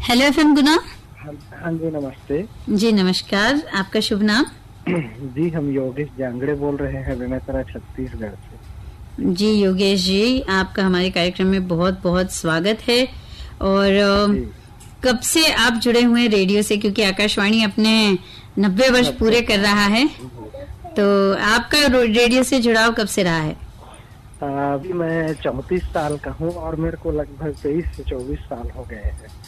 Hello FM गुना। हाँ जी, नमस्ते। जी नमस्कार, आपका शुभ नाम? जी, हम योगेश जांगड़े बोल रहे हैं बेमेतरा छत्तीसगढ़ से। जी योगेश जी, आपका हमारे कार्यक्रम में बहुत बहुत स्वागत है। और कब से आप जुड़े हुए हैं रेडियो से, क्योंकि आकाशवाणी अपने 90 वर्ष पूरे कर रहा है, तो आपका रेडियो से जुड़ाव कब से रहा है? अभी मैं 34 साल का हूँ और मेरे को लगभग 23 से 24 साल हो गए हैं।